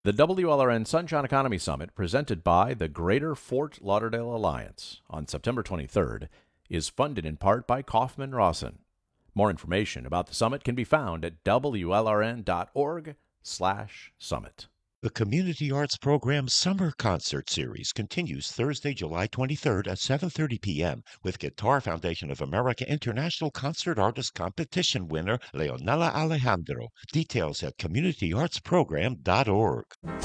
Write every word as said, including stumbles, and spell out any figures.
The W L R N Sunshine Economy Summit, presented by the Greater Fort Lauderdale Alliance on September twenty-third, is funded in part by Kaufman Rawson. More information about the summit can be found at W L R N dot org slash summit. The Community Arts Program Summer Concert Series continues Thursday, July twenty-third at seven thirty p.m. with Guitar Foundation of America International Concert Artist Competition winner Leonela Alejandro. Details at community arts program dot org.